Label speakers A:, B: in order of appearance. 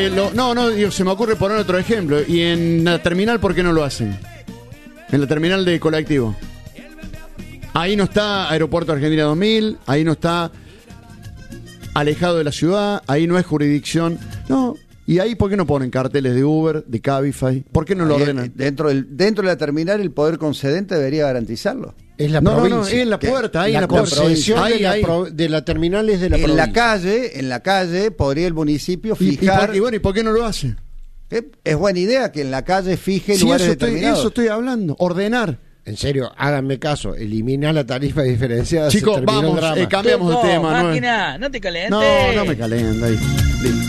A: se me ocurre poner otro ejemplo. ¿Y en la terminal por qué no lo hacen? En la terminal de colectivo. Ahí no está Aeropuerto Argentina 2000, ahí no está alejado de la ciudad, ahí no es jurisdicción. No, y ahí ¿por qué no ponen carteles de Uber, de Cabify? ¿Por qué no lo ordenan?
B: Dentro de la terminal el poder concedente debería garantizarlo.
C: Es la provincia.
A: No, es en la puerta, ahí en la
C: concesión de la terminal es de la provincia.
B: En la calle podría el municipio fijar.
A: ¿Y por qué no lo hace?
B: Es buena idea que en la calle fije lugares determinados.
A: Eso estoy hablando, ordenar.
C: En serio, háganme caso, eliminar la tarifa diferenciada.
A: Chicos, vamos, cambiamos de tema.
D: Máquina, no te calentes.
A: No me calienta ahí. Listo.